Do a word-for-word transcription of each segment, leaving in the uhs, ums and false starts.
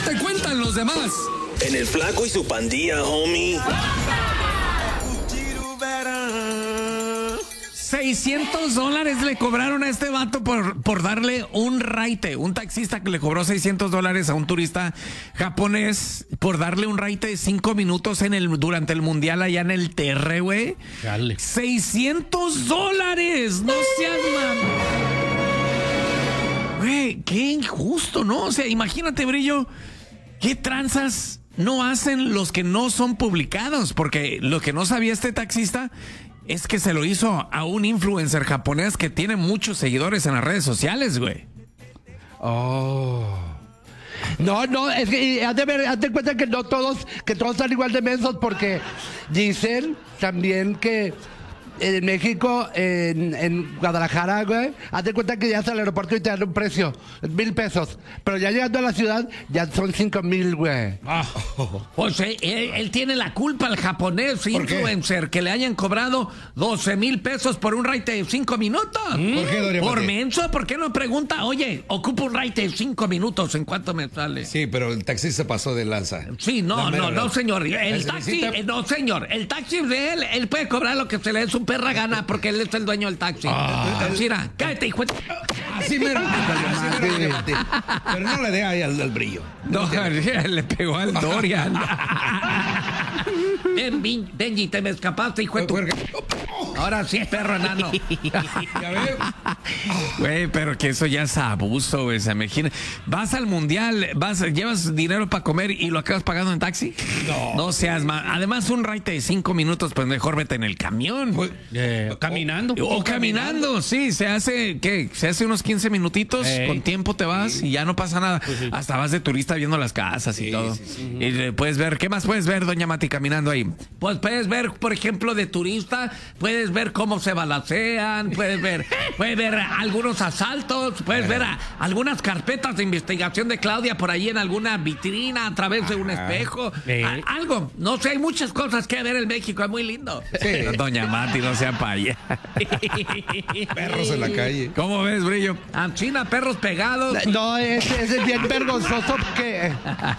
te cuentan los demás? En el Flaco y su Pandilla, homie. seiscientos dólares le cobraron a este vato por, por darle un raite. Un taxista que le cobró seiscientos dólares a un turista japonés por darle un raite de cinco minutos en el, durante el mundial allá en el Terre, güey. Dale. seiscientos dólares. No seas mamá. Güey, qué injusto, ¿no? O sea, imagínate, Brillo, qué tranzas no hacen los que no son publicados. Porque lo que no sabía este taxista es que se lo hizo a un influencer japonés que tiene muchos seguidores en las redes sociales, güey. Oh. No, no, es que haz de, ver, haz de cuenta que no todos, que todos están igual de mensos, porque dicen también que en México, en, en Guadalajara, güey, haz de cuenta que ya hasta el aeropuerto y te dan un precio, mil pesos. Pero ya llegando a la ciudad, ya son cinco mil, güey. Ah, pues él, él tiene la culpa, el japonés influencer, que le hayan cobrado doce mil pesos por un ride de cinco minutos. ¿Mm? ¿Por qué, Doria? Por menso, ¿por qué no pregunta? Oye, ocupo un ride de cinco minutos, ¿en cuánto me sale? Sí, pero el taxi se pasó de lanza. Sí, no, no, no, señor. El ¿Se taxi, necesita? eh, no, señor. El taxi de él, él puede cobrar lo que se le dé su perra gana porque él es el dueño del taxi. Ah. Mira, cállate, hijo de... Así mero. Así mero, Mati. Pero no le dé ahí al, al brillo. No, le pegó al Dorian. Ven, Bin- Benji, te me escapaste, hijo de tu... Ahora sí, perro enano. Ya ves. Güey, pero que eso ya es abuso, güey. Se imagina. Vas al mundial, vas, llevas dinero para comer y lo acabas pagando en taxi. No. No seas más. Además, un ride de cinco minutos, pues mejor vete en el camión. Pues, Eh, caminando. O caminando, sí, se hace, ¿qué? Se hace unos quince minutitos, Ey. con tiempo te vas y ya no pasa nada. Pues sí. Hasta vas de turista viendo las casas y Sí, todo. sí, sí. Y eh, puedes ver, ¿qué más puedes ver, doña Mati, caminando ahí? Pues puedes ver, por ejemplo, de turista, puedes ver cómo se balancean, puedes ver, puedes ver algunos asaltos, puedes ver a- algunas carpetas de investigación de Claudia por ahí en alguna vitrina a través de un espejo. Eh. A- algo, no sé, hay muchas cosas que ver en México, es muy lindo. Doña Mati, no sea paya. perros en la calle. ¿Cómo ves, Brillo? China, perros pegados. No, ese, ese es bien vergonzoso porque...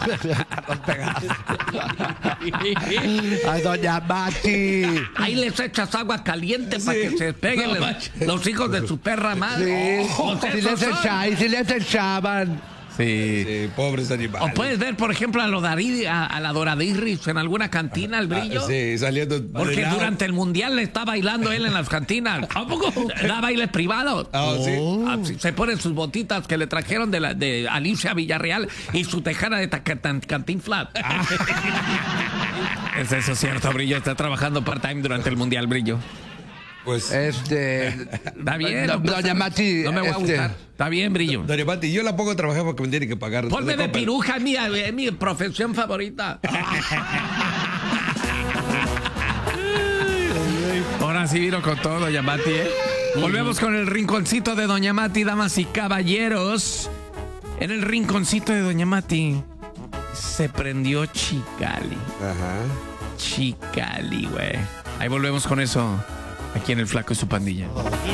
Ay, doña Mati. Ahí les echas agua caliente para que se peguen No, los, manches. los hijos de su perra Sí, madre. Oh, sí esos les son. echaban, sí les echaban. Sí. Sí, pobres animales. O puedes ver, por ejemplo, a, lo Dari- a, a la Doradirris en alguna cantina, el Brillo. Ah, sí, saliendo. Porque de lado. durante el mundial le está bailando él en las cantinas. ¿A poco? Da bailes privados. Ah, sí. Ah, sí, se ponen sus botitas que le trajeron de, la, de Alicia Villarreal y su tejana de taca- Cantinflas. Es eso cierto, Brillo. Está trabajando part-time durante el mundial, Brillo. Pues. Este... Está bien. Do- no pasa doña nada. Mati, No me voy a este- gustar. Está bien, Brillo. Doña Mati, yo la pongo a trabajar porque me tiene que pagar. Ponme de Copa. piruja, es mi, es mi profesión favorita. Ahora sí vino con todo, doña Mati, ¿eh? Volvemos con el rinconcito de doña Mati, damas y caballeros. En el rinconcito de doña Mati se prendió Chicali. Ajá. Chicali, güey. Ahí volvemos con eso. Aquí en El Flaco y su Pandilla.